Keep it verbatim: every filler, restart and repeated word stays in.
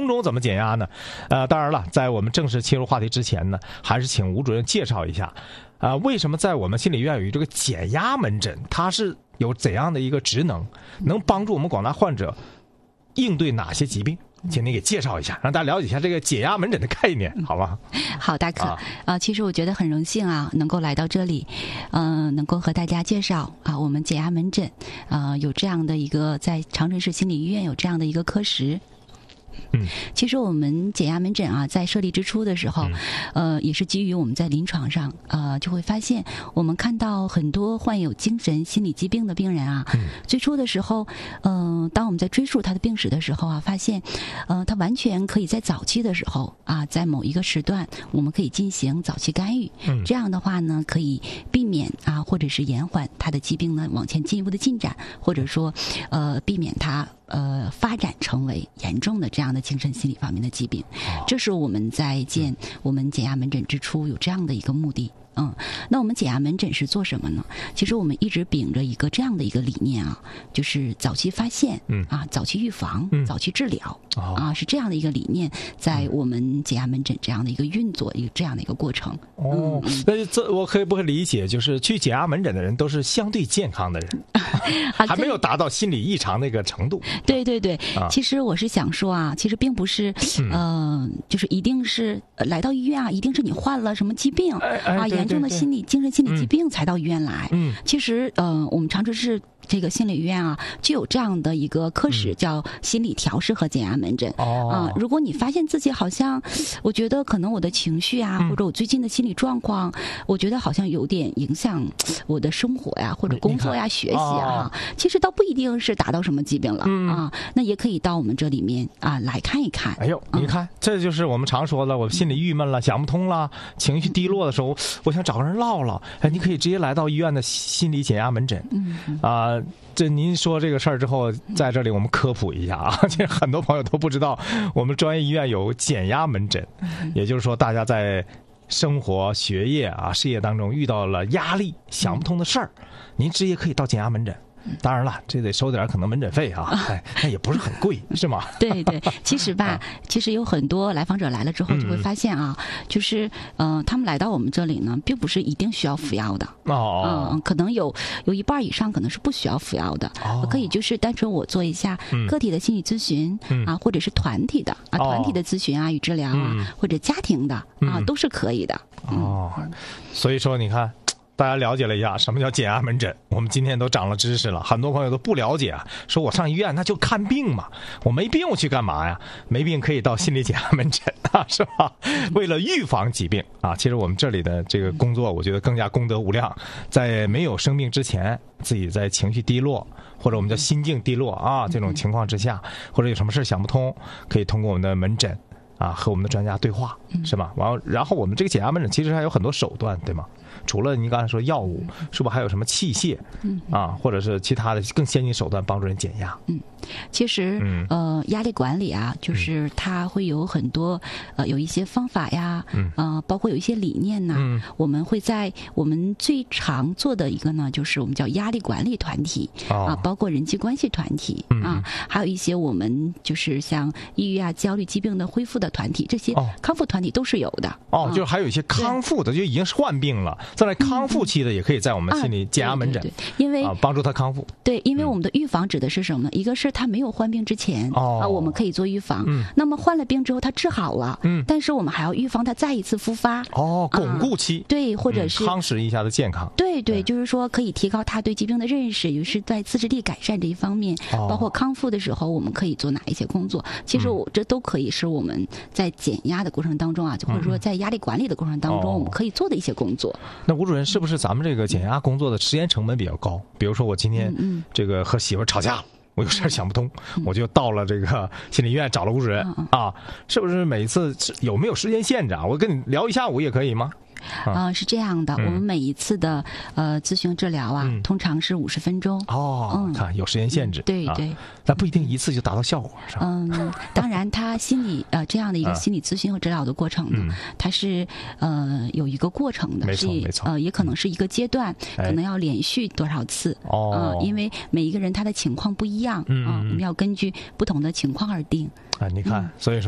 空中怎么减压呢？呃，当然了，在我们正式切入话题之前呢，还是请吴主任介绍一下，啊、呃，为什么在我们心理医院有这个减压门诊？它是有怎样的一个职能，能帮助我们广大患者应对哪些疾病？请您给介绍一下，让大家了解一下这个解压门诊的概念，好吗？ 好，大可啊、呃，其实我觉得很荣幸啊，能够来到这里，嗯、呃，能够和大家介绍啊，我们解压门诊，呃，有这样的一个在长春市心理医院有这样的一个科室。 嗯， 其实我们解压门诊啊，在设立之初的时候，嗯、呃，也是基于我们在临床上，呃，就会发现，我们看到很多患有精神心理疾病的病人啊，嗯、最初的时候，嗯、呃，当我们在追溯他的病史的时候啊，发现，呃，他完全可以在早期的时候啊，在某一个时段，我们可以进行早期干预，嗯，这样的话呢，可以避免啊，或者是延缓他的疾病呢往前进一步的进展，或者说，呃，避免他。呃，发展成为严重的这样的精神心理方面的疾病，这是我们在建我们减压门诊之初有这样的一个目的。嗯，那我们减压门诊是做什么呢？其实我们一直秉着一个这样的一个理念啊，就是早期发现，嗯啊，早期预防，嗯、早期治疗，哦、啊，是这样的一个理念，在我们减压门诊这样的一个运作，一个这样的一个过程。 哦，嗯、那这我可以不可以理解，就是去减压门诊的人都是相对健康的人，还没有达到心理异常那个程度。 对对对，啊、其实我是想说啊，其实并不是，嗯、呃，就是一定是来到医院啊，一定是你患了什么疾病、哎哎、啊。严重的心理精神心理疾病才到医院来。嗯，其实呃，我们长春市这个心理医院啊，就有这样的一个科室，叫心理调试和减压门诊。哦，啊，如果你发现自己好像，我觉得可能我的情绪啊，嗯、或者我最近的心理状况，我觉得好像有点影响我的生活呀，或者工作呀、学习啊，哦、其实倒不一定是达到什么疾病了、嗯、啊，那也可以到我们这里面啊来看一看。 哎呦，你看，嗯、这就是我们常说的，我心里郁闷了，想不通了，情绪低落的时候，我想找个人唠唠。哎，你可以直接来到医院的心理减压门诊。嗯啊。呃这您说这个事儿之后，在这里我们科普一下啊，其实很多朋友都不知道，我们专业医院有减压门诊，也就是说，大家在生活、学业啊、事业当中遇到了压力、想不通的事儿，您直接可以到减压门诊。当然了，这得收点可能门诊费啊，哎，那也不是很贵，是吗？ 对对，其实吧，啊、其实有很多来访者来了之后就会发现啊，嗯、就是呃，他们来到我们这里呢，并不是一定需要服药的哦，嗯，可能有有一半以上可能是不需要服药的，哦、可以就是单纯我做一下个体的心理咨询、嗯、啊，或者是团体的啊，团体的咨询啊与治疗啊，嗯、或者家庭的啊，嗯、都是可以的。 哦，嗯、所以说你看。大家了解了一下什么叫减压门诊，我们今天都长了知识了。很多朋友都不了解啊，说我上医院那就看病嘛，我没病我去干嘛呀？没病可以到心理减压门诊啊，是吧？为了预防疾病啊，其实我们这里的这个工作，我觉得更加功德无量。在没有生病之前，自己在情绪低落或者我们叫心境低落啊这种情况之下，或者有什么事想不通，可以通过我们的门诊啊和我们的专家对话，是吧？然后然后我们这个减压门诊其实还有很多手段，对吗？除了您刚才说药物，是不是还有什么器械，嗯啊，或者是其他的更先进手段帮助人减压？ 嗯，其实，嗯、呃，压力管理啊，就是它会有很多呃有一些方法呀，嗯呃，包括有一些理念呐、嗯，我们会在我们最常做的一个呢，就是我们叫压力管理团体、哦、啊，包括人际关系团体、嗯、啊，还有一些我们就是像抑郁啊、焦虑疾病的恢复的团体，这些康复团体都是有的。 哦，哦就还有一些康复的，就已经是患病了。在康复期的也可以在我们心理减压门诊， 嗯啊、对对对因为、 啊、帮助他康复。 对，因为我们的预防指的是什么呢？一个是他没有患病之前、哦、啊，我们可以做预防。嗯、那么患了病之后，他治好了，嗯，但是我们还要预防他再一次复发。 哦，巩固期、 啊。对，或者是、 嗯、夯实一下的健康。 对对，就是说可以提高他对疾病的认识，也是在自制力改善这一方面，哦、包括康复的时候，我们可以做哪一些工作？其实我、嗯、这都可以是我们在减压的过程当中啊，或者说在压力管理的过程当中，嗯、我们可以做的一些工作。 那吴主任是不是咱们这个减压工作的时间成本比较高？比如说我今天这个和媳妇吵架了，我有事想不通，我就到了这个心理医院找了吴主任啊，是不是每次有没有时间限制啊？我跟你聊一下午也可以吗？ 啊、呃，是这样的，嗯、我们每一次的呃咨询治疗啊，嗯、通常是五十分钟。 哦，嗯、看有时间限制。 嗯、对对， 那、啊、不一定一次就达到效果，是吧？ 嗯，当然，他心理呃这样的一个心理咨询和治疗的过程呢，嗯、它是呃有一个过程的， 没错没错， 呃也可能是一个阶段，嗯、可能要连续多少次。哦、呃，因为每一个人他的情况不一样，嗯、呃，我们要根据不同的情况而定。 啊，你看，嗯、所以说。